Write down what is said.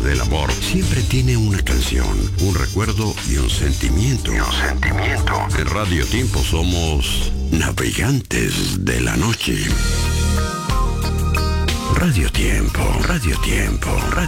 del amor siempre tiene una canción, un recuerdo y un sentimiento. En Radio Tiempo somos navegantes de la noche. Radio Tiempo, Radio Tiempo, Radio